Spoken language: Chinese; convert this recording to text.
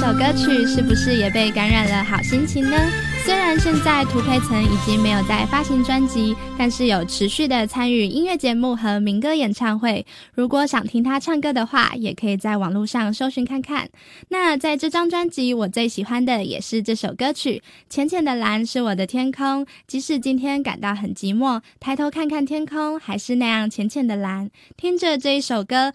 首歌曲是不是也被感染了好心情呢？虽然现在涂佩岑已经没有在发行专辑，但是有持续的参与音乐节目和民歌演唱会。如果想听他唱歌的话，也可以在网络上搜寻看看。那在这张专辑，我最喜欢的也是这首歌曲《浅浅的蓝是我的天空》。即使今天感到很寂寞，抬头看看天空，还是那样浅浅的蓝。听着这一首歌，